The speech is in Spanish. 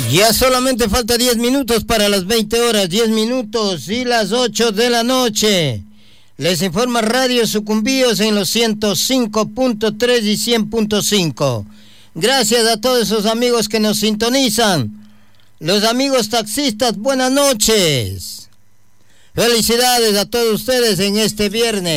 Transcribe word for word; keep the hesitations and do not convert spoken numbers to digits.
Ya solamente falta diez minutos para las veinte horas, diez minutos y las ocho de la noche. Les informa Radio Sucumbíos en los ciento cinco punto tres y cien punto cinco. Gracias a todos esos amigos que nos sintonizan. Los amigos taxistas, buenas noches. Felicidades a todos ustedes en este viernes.